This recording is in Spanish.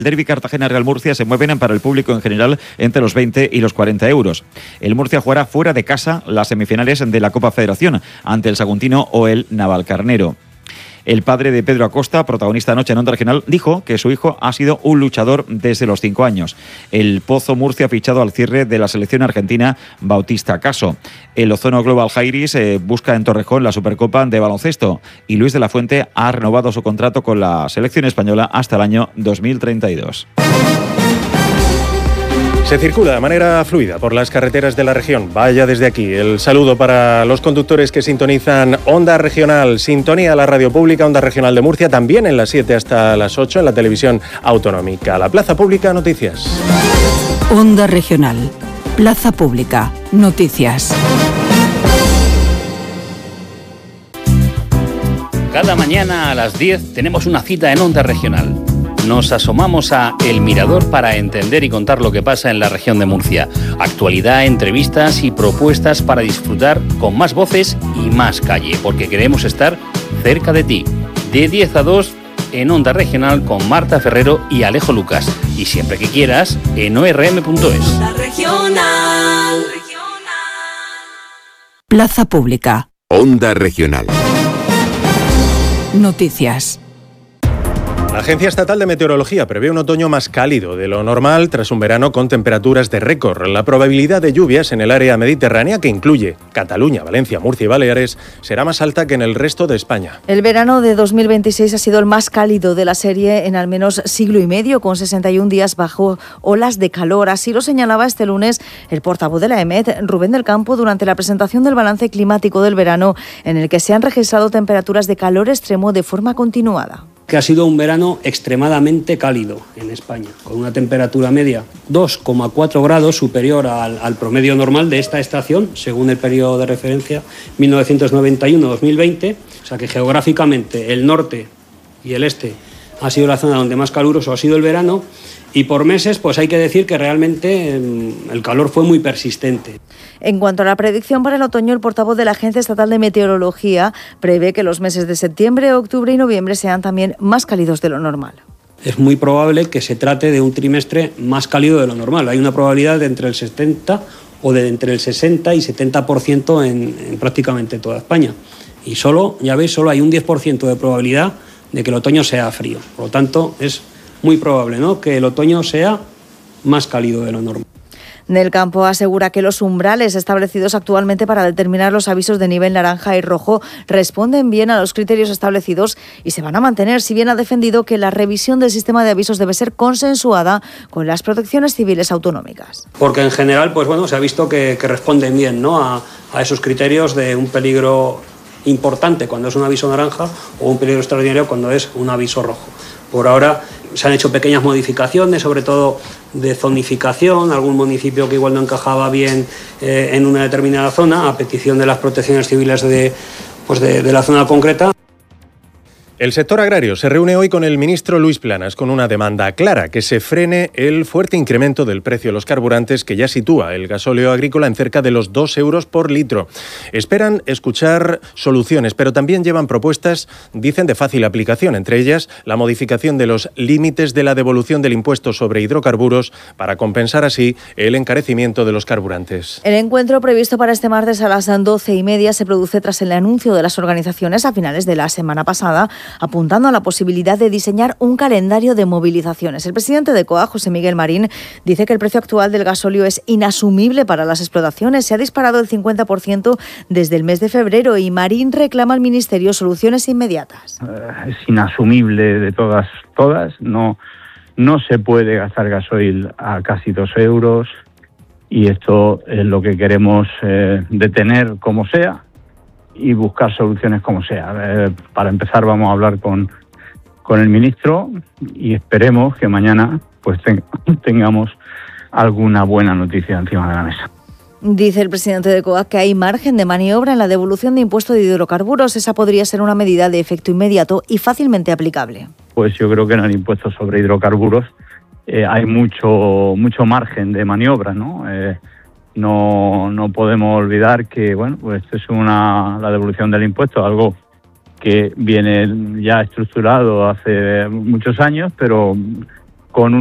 Derbi Cartagena-Real Murcia se mueven para el público en general entre los 20 y los 40 euros. El Murcia jugará fuera de casa las semifinales de la Copa Federación ante el Saguntino o el Navalcarnero. El padre de Pedro Acosta, protagonista anoche en Onda Regional, dijo que su hijo ha sido un luchador desde los 5 años. El Pozo Murcia ha fichado al cierre de la selección argentina Bautista Caso. El Ozono Global Jairis busca en Torrejón la Supercopa de baloncesto y Luis de la Fuente ha renovado su contrato con la selección española hasta el año 2032. Se circula de manera fluida por las carreteras de la región. Vaya desde aquí el saludo para los conductores que sintonizan Onda Regional, sintonía a la radio pública Onda Regional de Murcia, también en las 7 hasta las 8 en la televisión autonómica. La Plaza Pública, noticias. Onda Regional, Plaza Pública, noticias. Cada mañana a las 10 tenemos una cita en Onda Regional. Nos asomamos a El Mirador para entender y contar lo que pasa en la región de Murcia. Actualidad, entrevistas y propuestas para disfrutar con más voces y más calle, porque queremos estar cerca de ti. De 10 a 2 en Onda Regional con Marta Ferrero y Alejo Lucas. Y siempre que quieras en orm.es. Onda Regional. Plaza Pública. Onda Regional. Noticias. La Agencia Estatal de Meteorología prevé un otoño más cálido de lo normal tras un verano con temperaturas de récord. La probabilidad de lluvias en el área mediterránea, que incluye Cataluña, Valencia, Murcia y Baleares, será más alta que en el resto de España. El verano de 2026 ha sido el más cálido de la serie en al menos siglo y medio, con 61 días bajo olas de calor. Así lo señalaba este lunes el portavoz de la EMET, Rubén del Campo, durante la presentación del balance climático del verano, en el que se han registrado temperaturas de calor extremo de forma continuada. Que ha sido un verano extremadamente cálido en España, con una temperatura media 2,4 grados superior al promedio normal de esta estación, según el periodo de referencia 1991-2020. O sea que geográficamente el norte y el este ha sido la zona donde más caluroso ha sido el verano, y por meses pues hay que decir que realmente el calor fue muy persistente. En cuanto a la predicción para el otoño, el portavoz de la Agencia Estatal de Meteorología prevé que los meses de septiembre, octubre y noviembre sean también más cálidos de lo normal. Es muy probable que se trate de un trimestre más cálido de lo normal. Hay una probabilidad de entre el 70 o de entre el 60 y 70% en prácticamente toda España. Y solo, ya veis, solo hay un 10% de probabilidad de que el otoño sea frío. Por lo tanto, es muy probable, ¿no?, que el otoño sea más cálido de lo normal. Del Campo asegura que los umbrales establecidos actualmente para determinar los avisos de nivel naranja y rojo responden bien a los criterios establecidos y se van a mantener, si bien ha defendido que la revisión del sistema de avisos debe ser consensuada con las protecciones civiles autonómicas. Porque en general, pues bueno, se ha visto que responden bien, ¿no?, a esos criterios de un peligro importante cuando es un aviso naranja o un peligro extraordinario cuando es un aviso rojo. Por ahora se han hecho pequeñas modificaciones, sobre todo de zonificación, algún municipio que igual no encajaba bien en una determinada zona, a petición de las protecciones civiles de la zona concreta. El sector agrario se reúne hoy con el ministro Luis Planas con una demanda clara: que se frene el fuerte incremento del precio de los carburantes, que ya sitúa el gasóleo agrícola en cerca de los 2 euros por litro. Esperan escuchar soluciones, pero también llevan propuestas, dicen, de fácil aplicación, entre ellas la modificación de los límites de la devolución del impuesto sobre hidrocarburos para compensar así el encarecimiento de los carburantes. El encuentro previsto para este martes a las 12:30 se produce tras el anuncio de las organizaciones a finales de la semana pasada, apuntando a la posibilidad de diseñar un calendario de movilizaciones. El presidente de COA, José Miguel Marín, dice que el precio actual del gasóleo es inasumible para las explotaciones. Se ha disparado el 50% desde el mes de febrero y Marín reclama al Ministerio soluciones inmediatas. Es inasumible de todas. No se puede gastar gasoil a casi 2 euros y esto es lo que queremos detener como sea y buscar soluciones como sea. Para empezar vamos a hablar con el ministro y esperemos que mañana pues tengamos alguna buena noticia encima de la mesa. Dice el presidente de COAC que hay margen de maniobra en la devolución de impuesto de hidrocarburos. Esa podría ser una medida de efecto inmediato y fácilmente aplicable. Pues yo creo que en el impuesto sobre hidrocarburos hay mucho margen de maniobra, ¿no? No podemos olvidar que pues esto es la devolución del impuesto, algo que viene ya estructurado hace muchos años, pero con